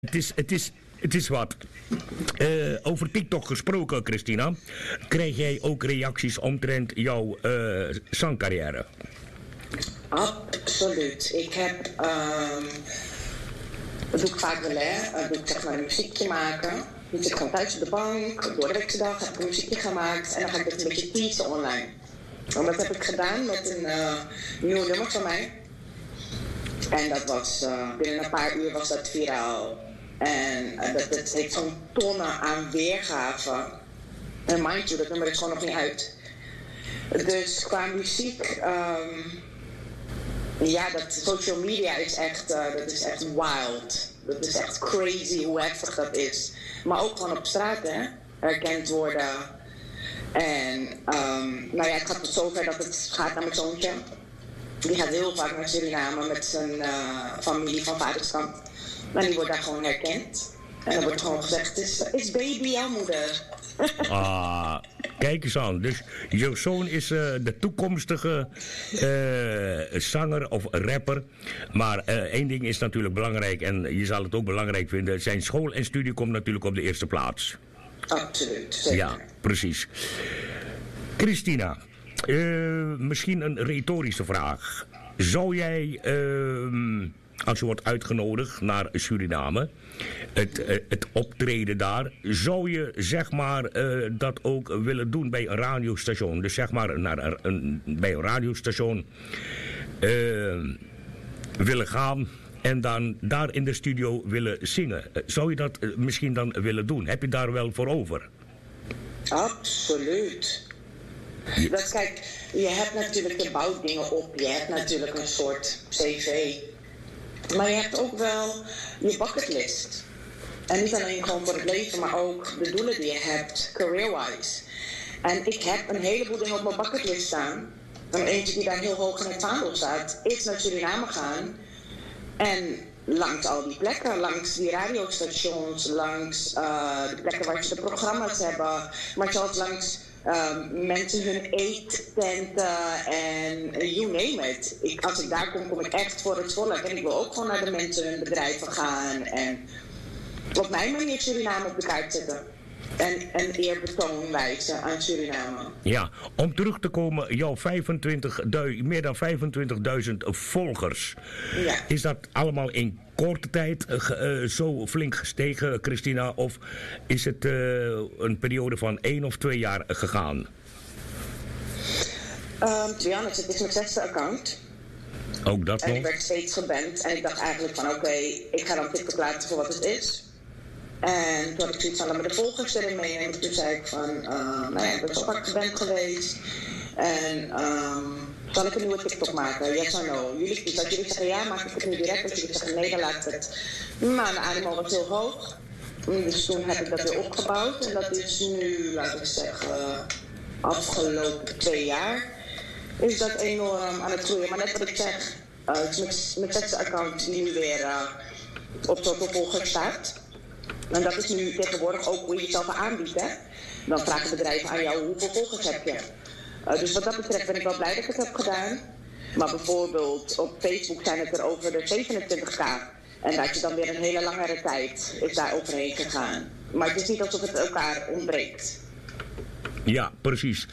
Het is wat. Over TikTok gesproken, Christina. Krijg jij ook reacties omtrent jouw zangcarrière? Absoluut. Ik heb... dat doe ik vaak wel, hè. Doe ik zeg maar een muziekje maken. Dan zit ik gewoon thuis op de bank. Door de weekse dag heb ik een muziekje gemaakt. En dan ga ik dit een beetje teasen online. En dat heb ik gedaan met een nieuw nummer van mij. En dat was... binnen een paar uur was dat viraal. En dat heeft zo'n tonnen aan weergave. En mind you, dat nummer is gewoon nog niet uit. Dus qua muziek... ja, dat social media is echt, dat is echt wild. Dat is echt crazy hoe heftig dat is. Maar ook gewoon op straat, hè. Herkend worden. En, nou ja, het gaat tot zover dat het gaat naar mijn zoontje. Die gaat heel vaak naar Suriname met zijn familie van vaderskant. Maar die wordt daar gewoon herkend. En dan wordt gewoon gezegd, is baby jouw moeder? Kijk eens aan. Dus jouw zoon is de toekomstige zanger of rapper. Maar één ding is natuurlijk belangrijk. En je zal het ook belangrijk vinden. Zijn school en studie komt natuurlijk op de eerste plaats. Absoluut, zeker. Ja, precies. Christina, misschien een retorische vraag. Zou jij... als je wordt uitgenodigd naar Suriname, het optreden daar, zou je zeg maar dat ook willen doen bij een radiostation? Dus zeg maar bij een radiostation willen gaan en dan daar in de studio willen zingen. Zou je dat misschien dan willen doen? Heb je daar wel voor over? Absoluut. Ja. Kijk, je hebt natuurlijk, je bouwt dingen op, je hebt natuurlijk een soort cv. Maar je hebt ook wel je bucketlist. En niet alleen gewoon voor het leven, maar ook de doelen die je hebt, career-wise. En ik heb een heleboel dingen op mijn bucketlist staan. En eentje die daar heel hoog in het vaandel staat, is naar Suriname gaan. En langs al die plekken, langs die radiostations, langs de plekken waar ze de programma's hebben. Maar zelfs langs mensen hun eettenten en you name it. Als ik daar kom, kom ik echt voor het volk. En ik wil ook gewoon naar de mensen hun bedrijven gaan. En op mijn manier Suriname op de kaart zetten. En eerbetoon wijzen aan Suriname. Ja, om terug te komen, jouw meer dan 25.000 volgers. Ja. Is dat allemaal in korte tijd zo flink gestegen, Christina? Of is het een periode van 1 of 2 jaar gegaan? To be honest, het is mijn 6e account. Ook dat nog? En ik werd steeds geband. En ik dacht eigenlijk van oké, ik ga dan TikTok laten voor wat het is. En toen had ik zoiets van, laat me de volgers erin meenemen. Toen zei ik van, nou ja, ik ben zo vaak geband geweest. En zal ik een nieuwe TikTok maken? Yes or no? Jullie zeggen ja, maak ik het nu direct. Als jullie zeggen nee, dan laat ik het. Maar de animo was heel hoog. Dus toen heb ik dat weer opgebouwd. En dat is nu, laten we zeggen, afgelopen 2 jaar. Is dat enorm aan het groeien. Maar net wat ik zeg, het is mijn 6e account die nu weer op zoveel volgers staat. En dat is nu tegenwoordig ook hoe je jezelf aanbiedt, hè. Dan vragen bedrijven aan jou, hoeveel volgers heb je? Dus wat dat betreft ben ik wel blij dat ik het heb gedaan. Maar bijvoorbeeld op Facebook zijn het er over de 27k. En dat je dan weer een hele langere tijd is daar overheen gegaan. Maar het is niet alsof het elkaar ontbreekt. Ja, precies.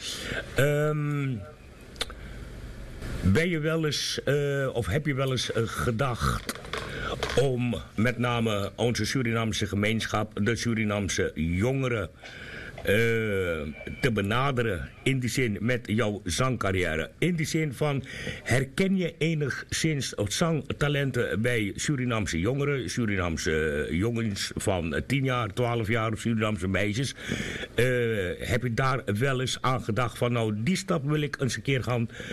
Ben je wel eens, of heb je wel eens gedacht om met name onze Surinaamse gemeenschap, de Surinaamse jongeren, te benaderen in die zin met jouw zangcarrière? In die zin van, herken je enigszins zangtalenten bij Surinaamse jongeren, Surinaamse jongens van 10 jaar, 12 jaar, Surinaamse meisjes? Heb je daar wel eens aan gedacht van, nou, die stap wil ik eens een keer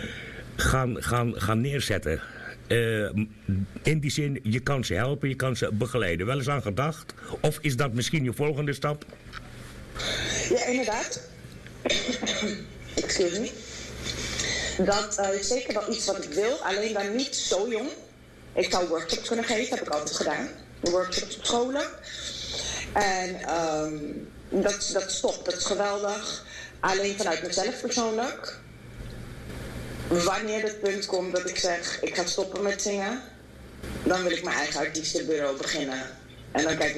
gaan neerzetten? In die zin, je kan ze helpen, je kan ze begeleiden. Wel eens aan gedacht? Of is dat misschien je volgende stap? Ja, inderdaad. Excuse me. Dat is zeker wel iets wat ik wil, alleen dan niet zo jong. Ik zou workshops kunnen geven, heb ik altijd gedaan. Workshops op scholen. En dat stopt, dat is geweldig. Alleen vanuit mezelf persoonlijk. Wanneer het punt komt dat ik zeg, ik ga stoppen met zingen, dan wil ik mijn eigen artiestenbureau beginnen. En dan kijk